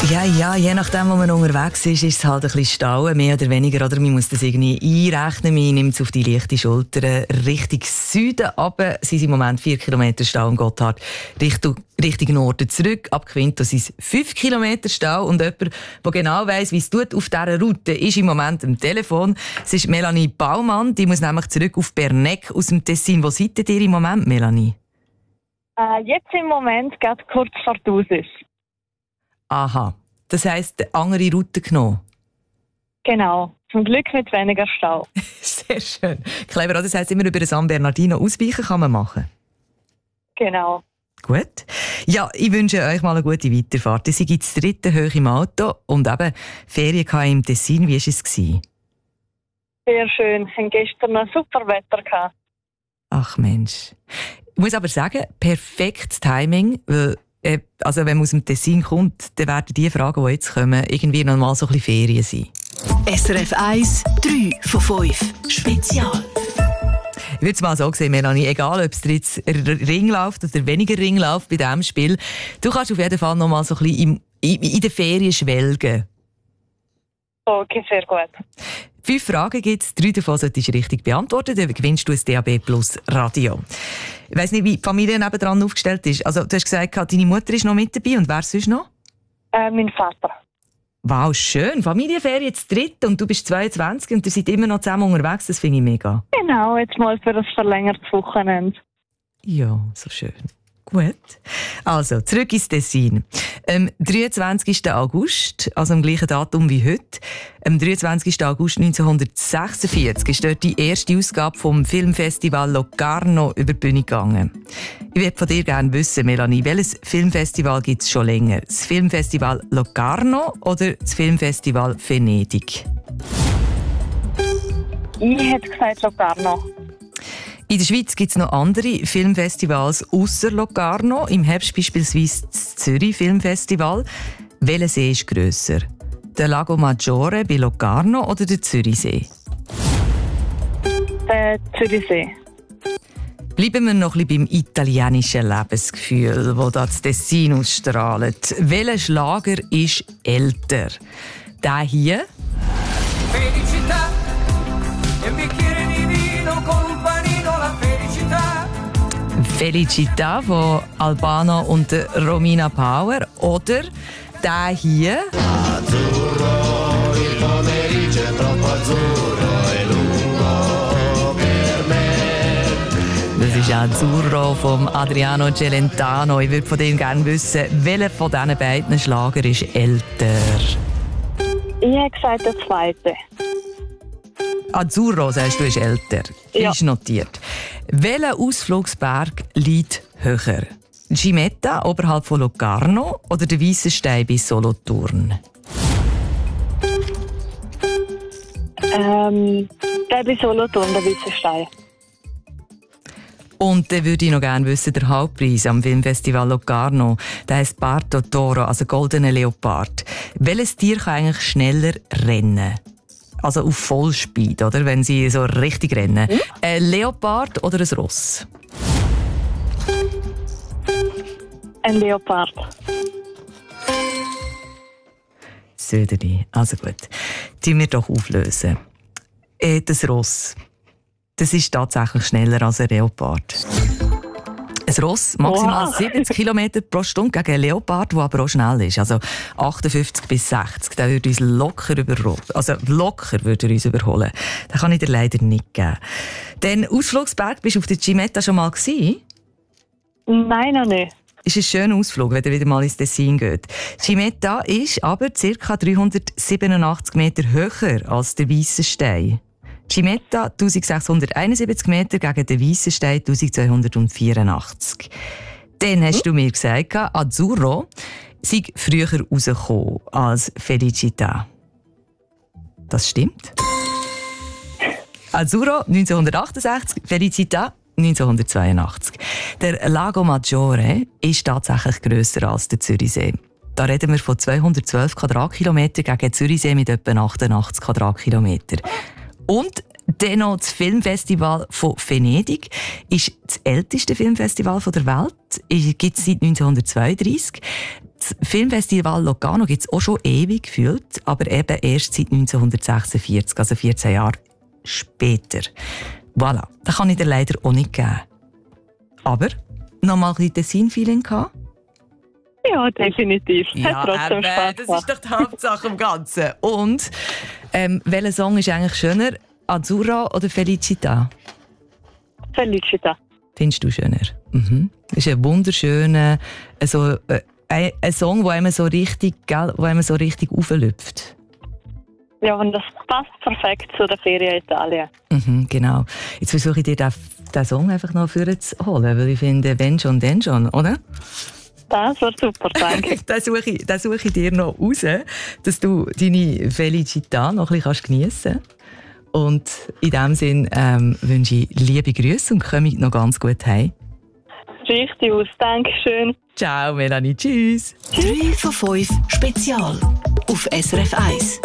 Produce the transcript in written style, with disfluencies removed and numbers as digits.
Ja, je nachdem, wo man unterwegs ist es halt ein bisschen Stau, mehr oder weniger. Oder man muss das irgendwie einrechnen. Man nimmt es auf die leichte Schulter. Richtung Süden aber sind im Moment 4 Kilometer Stau am Gotthard. Richtung Norden zurück. Ab Quinto sind es 5 Kilometer Stau. Und jemand, der genau weiss, wie es tut auf dieser Route, ist im Moment am Telefon. Es ist Melanie Baumann. Die muss nämlich zurück auf Bernegg aus dem Tessin. Wo seid ihr im Moment, Melanie? Jetzt im Moment geht kurz vor Tausis. Aha. Das heisst, eine andere Route genommen? Genau. Zum Glück mit weniger Stau. Sehr schön. Clever. Das heisst, immer über den San Bernardino ausweichen kann man machen? Genau. Gut. Ja, ich wünsche euch mal eine gute Weiterfahrt. Ihr seid das 3. hoch im Auto und eben Ferien im Tessin. Wie war es? Sehr schön. Wir hatten gestern ein super Wetter gehabt. Ach Mensch. Ich muss aber sagen, perfektes Timing, weil also wenn man aus dem Tessin kommt, dann werden die Fragen, die jetzt kommen, irgendwie noch mal so ein bisschen Ferien sein. SRF 1, 3 von 5. Spezial. Ich würde es mal so sehen, Melanie, egal ob es dir jetzt Ring läuft oder weniger Ring läuft bei diesem Spiel, du kannst auf jeden Fall noch mal so ein bisschen in den Ferien schwelgen. Okay, sehr gut. 5 Fragen gibt es, 3 davon solltest du richtig beantworten, dann gewinnst du ein DAB Plus Radio. Ich weiss nicht, wie die Familie nebendran aufgestellt ist. Also, du hast gesagt, deine Mutter ist noch mit dabei und wer sonst noch? Mein Vater. Wow, schön. Familienferien zu dritt und du bist 22 und ihr seid immer noch zusammen unterwegs. Das finde ich mega. Genau, jetzt mal für ein verlängertes Wochenende. Ja, so schön. Gut. Also, zurück ins Tessin. Am 23. August, also am gleichen Datum wie heute, am 23. August 1946 ist dort die erste Ausgabe vom Filmfestival Locarno über die Bühne gegangen. Ich würde von dir gerne wissen, Melanie, welches Filmfestival gibt es schon länger? Das Filmfestival Locarno oder das Filmfestival Venedig? Ich hätte gesagt Locarno. In der Schweiz gibt es noch andere Filmfestivals ausser Locarno. Im Herbst beispielsweise das Zürich Filmfestival. Welcher See ist grösser? Der Lago Maggiore bei Locarno oder der Zürichsee? Der Zürichsee. Bleiben wir noch ein bisschen beim italienischen Lebensgefühl, das das Tessin ausstrahlt. Welcher Schlager ist älter? Der hier? Felicità, e un bicchiere di vino con un panino, la felicità. Felicità von Albano und Romina Power. Oder der hier? Azzurro, il pomeriggio è troppo azzurro e lungo per me. Das ist Azzurro von Adriano Celentano. Ich würde von dem gerne wissen, welcher von diesen beiden Schlager ist älter? Ich hätte gesagt der zweite. Azzurro, sagst du, ist älter. Ja. Ist notiert. Welcher Ausflugsberg liegt höher? Gimetta oberhalb von Locarno oder der Weisse Stein bei Solothurn? Der bei Solothurn, der Weisse Stein. Und dann würde ich noch gerne wissen, der Hauptpreis am Filmfestival Locarno, der heisst Parto Toro, also goldener Leopard. Welches Tier kann eigentlich schneller rennen? Also auf Vollspeed, oder? Wenn sie so richtig rennen. Ein Leopard oder ein Ross? Ein Leopard. Söderli. Also gut. Tun wir doch auflösen. Das Ross. Das ist tatsächlich schneller als ein Leopard. Ein Ross maximal 70 km pro Stunde gegen einen Leopard, der aber auch schnell ist. Also 58 bis 60. Der würde uns locker überholen. Also locker würde er uns überholen. Den kann ich dir leider nicht geben. Den Ausflugsberg, bist du auf der Gimetta schon mal gewesen? Nein, noch nicht. Ist ein schöner Ausflug, wenn ihr wieder mal ins Tessin geht. Gimetta ist aber ca. 387 Meter höher als der Weisse Stein. Gimetta 1671 Meter gegen den Weissen Stein 1284. Dann hast du mir gesagt, Azzurro sei früher rausgekommen als Felicità. Das stimmt. Azzurro 1968, Felicità 1982. Der Lago Maggiore ist tatsächlich grösser als der Zürichsee. Da reden wir von 212 Quadratkilometern gegen den Zürichsee mit etwa 88 Quadratkilometern. Und dennoch das Filmfestival von Venedig ist das älteste Filmfestival der Welt. Es gibt es seit 1932. Das Filmfestival Locarno gibt es auch schon ewig gefühlt, aber eben erst seit 1946, also 14 Jahre später. Voilà, das kann ich dir leider auch nicht geben. Aber noch mal ein bisschen Tessin-Feeling gehabt? Ja, definitiv. Ja, Hat trotzdem Spaß das gemacht. ist doch die Hauptsache im Ganzen. Und welcher Song ist eigentlich schöner? Azzurra oder Felicita? Felicita. Findest du schöner? Mhm. Das ist ein wunderschöner, also, ein Song, der einem so richtig, auflüpft. Ja, und das passt perfekt zu der Ferien in Italien. Mhm, genau. Jetzt versuche ich dir den Song einfach noch vorzuholen, weil ich finde, wenn schon, dann schon, oder? Das war super, danke. Den suche ich dir noch raus, dass du deine Felicità noch ein bisschen geniessen kannst. Und in diesem Sinn wünsche ich liebe Grüße und komme noch ganz gut heim. Richtig aus, Dankeschön. Ciao, Melanie. Tschüss. 3 von 5 Spezial auf SRF 1.